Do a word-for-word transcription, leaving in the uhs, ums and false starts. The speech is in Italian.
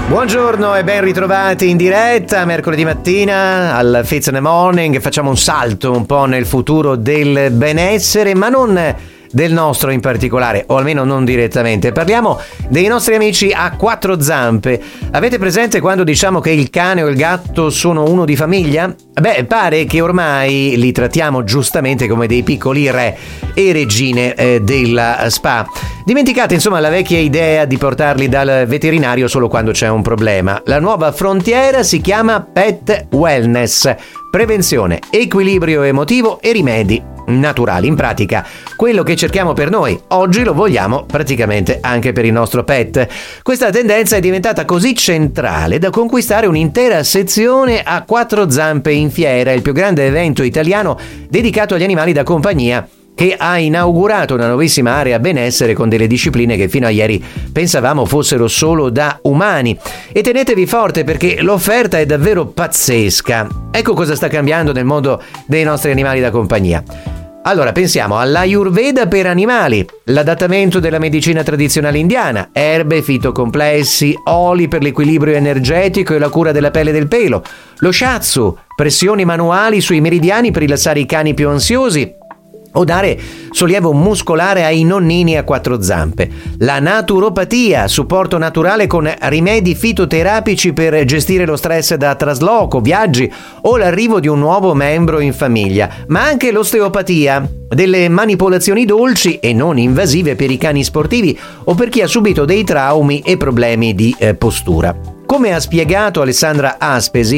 Buongiorno e ben ritrovati in diretta mercoledì mattina al Fits in the Morning. Facciamo un salto un po' nel futuro del benessere, ma non del nostro in particolare, o almeno non direttamente. Parliamo dei nostri amici a quattro zampe. Avete presente quando diciamo che il cane o il gatto sono uno di famiglia? Beh, pare che ormai li trattiamo giustamente come dei piccoli re e regine eh, della spa. Dimenticate insomma la vecchia idea di portarli dal veterinario solo quando c'è un problema. La nuova frontiera si chiama Pet Wellness: prevenzione, equilibrio emotivo e rimedi naturali. In pratica, quello che cerchiamo per noi oggi lo vogliamo praticamente anche per il nostro pet. Questa tendenza è diventata così centrale da conquistare un'intera sezione a quattro zampe in fiera, il più grande evento italiano dedicato agli animali da compagnia, che ha inaugurato una nuovissima area benessere con delle discipline che fino a ieri pensavamo fossero solo da umani. E tenetevi forte perché l'offerta è davvero pazzesca. Ecco cosa sta cambiando nel mondo dei nostri animali da compagnia. Allora, pensiamo all'Ayurveda per animali, l'adattamento della medicina tradizionale indiana, erbe fitocomplessi, oli per l'equilibrio energetico e la cura della pelle e del pelo, lo shiatsu, pressioni manuali sui meridiani per rilassare i cani più ansiosi o dare sollievo muscolare ai nonnini a quattro zampe, la naturopatia, supporto naturale con rimedi fitoterapici per gestire lo stress da trasloco, viaggi o l'arrivo di un nuovo membro in famiglia, ma anche l'osteopatia, delle manipolazioni dolci e non invasive per i cani sportivi o per chi ha subito dei traumi e problemi di eh, postura. Come ha spiegato Alessandra Aspesi,